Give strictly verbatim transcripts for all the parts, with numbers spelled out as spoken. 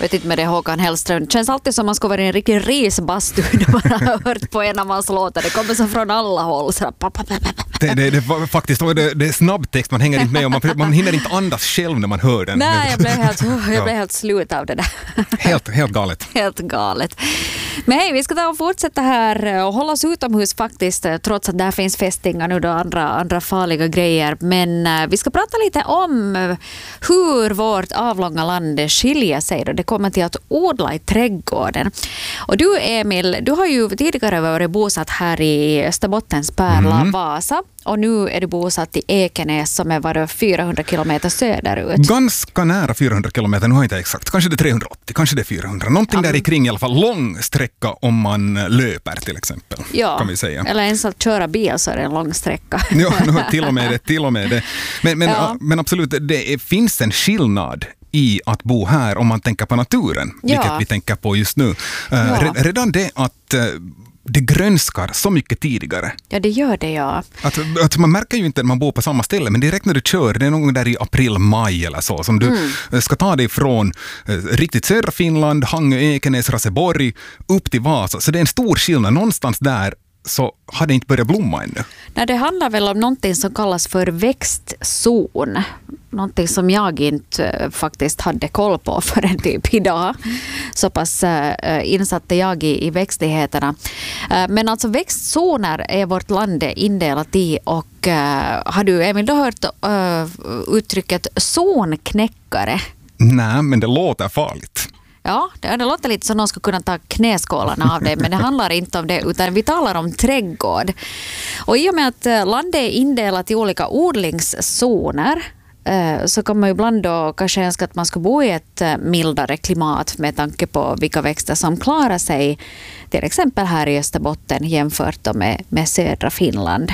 vet inte med det Håkan Hellström. Det känns alltid som man ska vara i en riktig risbastu när man har hört på en av hans låtar. Det kommer så från alla håll. Så det, det, det, faktiskt, det, det är snabbtext, man hänger inte med och man, man hinner inte andas själv när man hör den. Nej, jag blev helt, jag blev helt slut av det där. Helt, helt galet. Helt galet. Men hej, vi ska ta och fortsätta här och hålla oss utomhus faktiskt, trots att där finns fästingar nu och andra, andra farliga grejer. Men uh, vi ska prata lite om uh, hur vårt avlånga land skiljer sig då det kommer till att odla i trädgården. Och du Emil, du har ju tidigare varit bosatt här i Österbottens pärla, mm. Vasa. Och nu är du bosatt i Ekenäs som är bara fyrahundra kilometer söderut. Ganska nära fyrahundra kilometer, nu har jag inte exakt. Kanske det är trehundraåttio, kanske det är fyrahundra. Någonting ja. Där i kring i alla fall. Lång sträcka om man löper till exempel. Ja, kan vi säga. Eller ens att köra bil så är det en lång sträcka. Ja, till och med det. Till och med det. Men, men, ja. men absolut, det finns en skillnad i att bo här om man tänker på naturen. Ja. Vilket vi tänker på just nu. Ja. Redan det att det grönskar så mycket tidigare. Ja, det gör det, ja. Att, att man märker ju inte att man bor på samma ställe, men direkt när du kör, det är någon där i april, maj eller så, som du mm. ska ta dig från eh, riktigt södra Finland, Hangö, Ekenäs, Raseborg, upp till Vasa. Så det är en stor skillnad. Någonstans där så har det inte börjat blomma ännu. Nej, det handlar väl om någonting som kallas för växtzon. Någonting som jag inte äh, faktiskt hade koll på förrän typ idag. Så pass äh, insatte jag i, i växtligheterna. Äh, men alltså växtzoner är vårt land indelat i och äh, har du Emil då hört äh, uttrycket zonknäckare? Nej, men det låter farligt. Ja, det, det låter lite som någon ska kunna ta knäskålarna av det, men det handlar inte om det, utan vi talar om trädgård. Och i och med att landet är indelat i olika odlingszoner så kan man ibland då kanske önska att man ska bo i ett mildare klimat med tanke på vilka växter som klarar sig, till exempel här i Österbotten jämfört med, med södra Finland.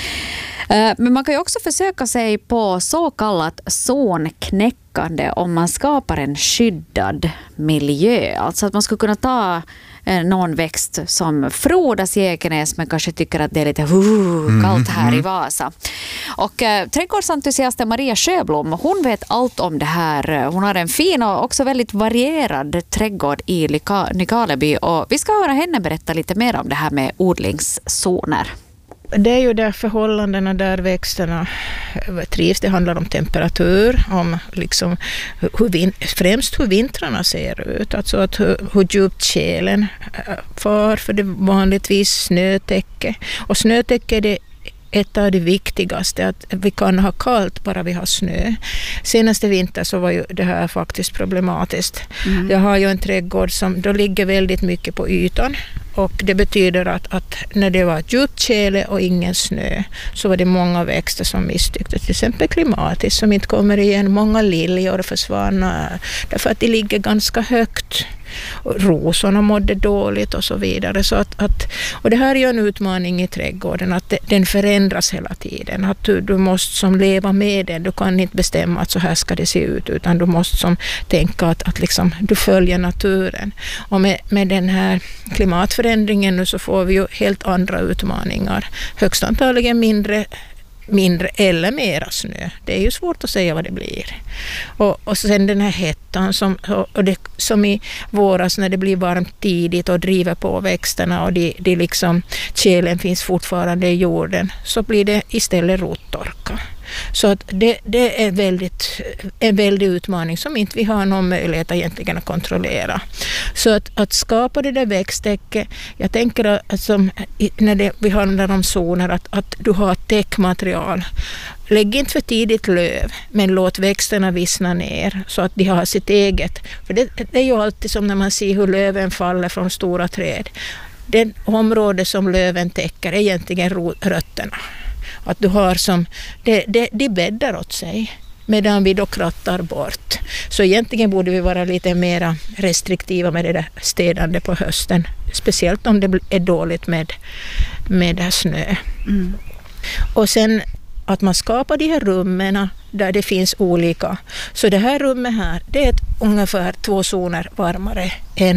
Men man kan ju också försöka sig på så kallat zonknäckande om man skapar en skyddad miljö. Alltså att man skulle kunna ta någon växt som frodas i Ekenäs men kanske tycker att det är lite uh, kallt här mm, i Vasa. Och äh, trädgårdsentusiasten Maria Sjöblom, hon vet allt om det här. Hon har en fin och också väldigt varierad trädgård i Lyka- Nykarleby och vi ska höra henne berätta lite mer om det här med odlingszoner. Det är ju där förhållandena där växterna trivs. Det handlar om temperatur, om liksom hur vin, främst hur vintrarna ser ut. Alltså att hur, hur djupt tjälen far, för det är vanligtvis snötäcke. Och snötäcke är det ett av det viktigaste, att vi kan ha kallt bara vi har snö. Senaste vinter så var ju det här faktiskt problematiskt. Mm. Jag har ju en trädgård som då ligger väldigt mycket på ytan. Och det betyder att, att när det var djupt tjäle och ingen snö så var det många växter som misstyckte. Till exempel klimatis som inte kommer igen. Många liljor försvann därför att de ligger ganska högt. Och rosorna mådde dåligt och så vidare. Så att, att, och det här är ju en utmaning i trädgården, att det, den förändras hela tiden. Att du, du måste som leva med den. Du kan inte bestämma att så här ska det se ut, utan du måste som tänka att, att liksom, du följer naturen. Och med, med den här klimatförändringen nu så får vi ju helt andra utmaningar. Högst antagligen mindre mindre eller mera snö. Det är ju svårt att säga vad det blir. Och, och sen den här hettan som, och det, som i våras när det blir varmt tidigt och driver på växterna och de, de liksom, tjälen finns fortfarande i jorden, så blir det istället rottorka. Så att det, det är väldigt, en väldig utmaning som inte vi har någon möjlighet egentligen att kontrollera. Så att, att skapa det där växttäcket, jag tänker att som, när det, vi handlar om zoner, att, att du har täckmaterial. Lägg inte för tidigt löv, men låt växterna vissna ner så att de har sitt eget. För det, det är ju alltid som när man ser hur löven faller från stora träd. Det område som löven täcker är egentligen rötterna. Att du har som, det, det, det bäddar åt sig medan vi då krattar bort. Så egentligen borde vi vara lite mer restriktiva med det där städande på hösten. Speciellt om det är dåligt med, med det här snö. Mm. Och sen att man skapar de här rummen där det finns olika. Så det här rummet här, det är ett ungefär två zoner varmare än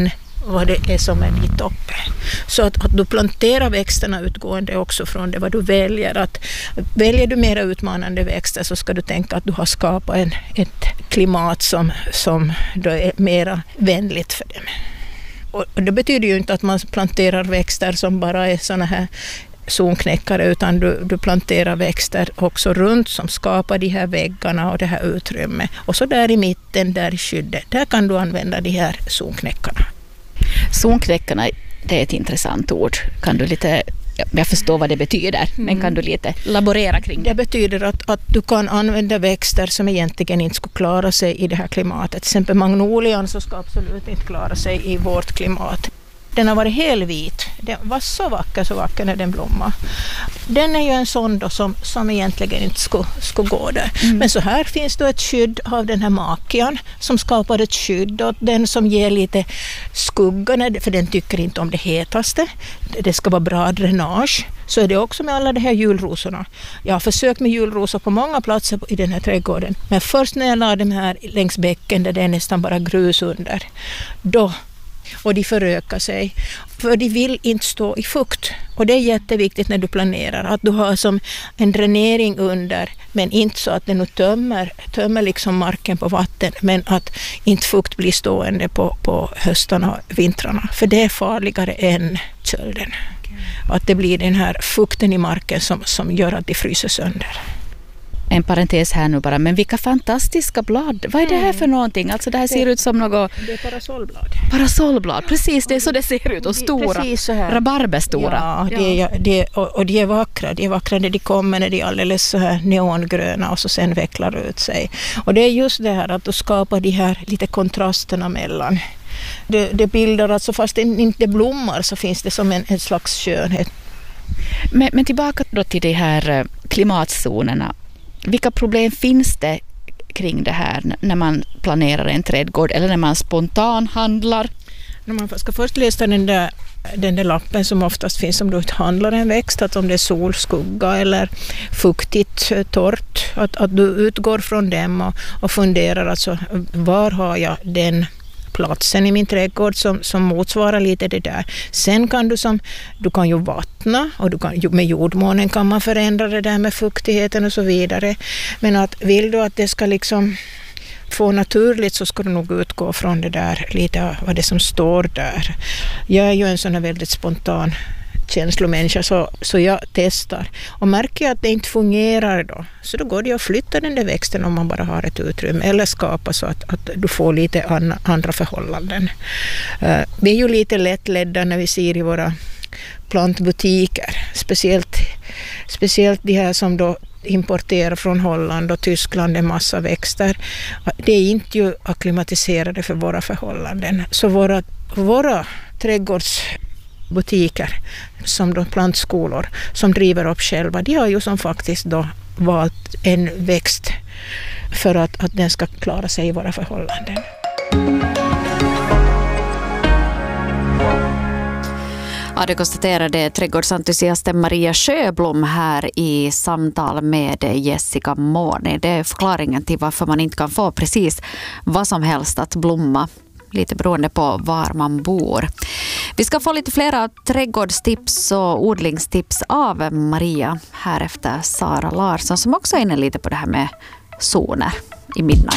vad det är som är mitt uppe. Så att, att du planterar växterna utgående också från det vad du väljer. Att, väljer du mera utmanande växter så ska du tänka att du har skapat en, ett klimat som, som då är mera vänligt för dem. Och, och det betyder ju inte att man planterar växter som bara är såna här zonknäckare, utan du, du planterar växter också runt som skapar de här väggarna och det här utrymmet. Och så där i mitten, där i skyddet, där kan du använda de här zonknäckarna. Zonknäckarna, det är ett intressant ord. Kan du lite, jag förstår vad det betyder, mm. men kan du lite laborera kring det? Det betyder att, att du kan använda växter som egentligen inte skulle klara sig i det här klimatet. Till exempel magnolian så ska absolut inte klara sig i vårt klimat. Den har varit helvit. Den var så vacker, så vacker när den blommade. Den är ju en sån då som, som egentligen inte skulle, skulle gå där. Mm. Men så här finns då ett skydd av den här makian som skapar ett skydd åt den som ger lite skugga, för den tycker inte om det hetaste. Det ska vara bra dränage. Så är det också med alla de här julrosorna. Jag har försökt med julrosor på många platser i den här trädgården. Men först när jag la dem här längs bäcken där det är nästan bara grus under, då och de förökar sig. För de vill inte stå i fukt. Och det är jätteviktigt när du planerar. Att du har som en dränering under. Men inte så att den nu tömmer, tömmer liksom marken på vatten. Men att inte fukt blir stående på, på höstarna och vintrarna. För det är farligare än kölden. Okay. Att det blir den här fukten i marken som, som gör att de fryser sönder. En parentes här nu bara, men vilka fantastiska blad. Vad är det här för någonting? Alltså det här ser det, ut som något... Det är parasolblad. Parasolblad, precis, det är så det ser ut. Och stora, rabarberstora. Ja, det är, det, och, och de är vackra. De är vackra när de kommer, när de är alldeles så här neongröna och så sen vecklar ut sig. Och det är just det här att du skapar de här lite kontrasterna mellan. Det, det bildar alltså, fast det inte blommar så finns det som en, en slags skönhet. Men, men tillbaka då till de här klimatzonerna. Vilka problem finns det kring det här när man planerar en trädgård eller när man spontan handlar? När man ska först läsa den där, den där lappen som oftast finns om du handlar en växt, att om det är solskugga eller fuktigt, torrt, att, att du utgår från dem och, och funderar alltså var har jag den platsen i min trädgård som, som motsvarar lite det där. Sen kan du som, du kan ju vattna och du kan, med jordmånen kan man förändra det där med fuktigheten och så vidare. Men att vill du att det ska liksom få naturligt så ska du nog utgå från det där lite vad det som står där. Jag är ju en sån här väldigt spontan känslomänniska så, så jag testar. Och märker jag att det inte fungerar då, så då går det att flytta den där växten om man bara har ett utrymme eller skapa så att, att du får lite an, andra förhållanden. Uh, vi är ju lite lättledda när vi ser i våra plantbutiker, speciellt, speciellt de här som då importerar från Holland och Tyskland en massa växter. Det är inte ju akklimatiserade för våra förhållanden. Så våra, våra trädgårdsbutiker som då plantskolor som driver upp själva, de har ju som faktiskt då valt en växt för att, att den ska klara sig i våra förhållanden. Ja, det konstaterade trädgårdsentusiasten Maria Sjöblom här i samtal med Jessica Mårni. Det är förklaringen till varför man inte kan få precis vad som helst att blomma. Lite beroende på var man bor. Vi ska få lite flera trädgårdstips och odlingstips av Maria här efter Sara Larsson som också är inne lite på det här med zoner i Midnight.